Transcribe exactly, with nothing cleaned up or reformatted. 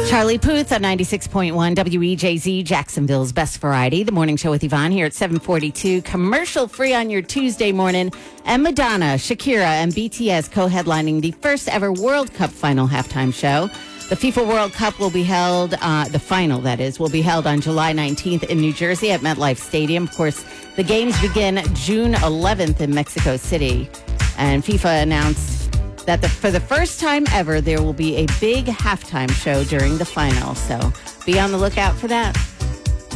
Charlie Puth on ninety-six point one W E J Z, Jacksonville's best variety. The morning show with Yvonne here at seven forty-two. Commercial free on your Tuesday morning. And Madonna, Shakira, and B T S co-headlining the first ever World Cup final halftime show. The FIFA World Cup will be held, uh, the final that is, will be held on July nineteenth in New Jersey at MetLife Stadium. Of course, the games begin June eleventh in Mexico City. And FIFA announced that the, for the first time ever, there will be a big halftime show during the final. So be on the lookout for that.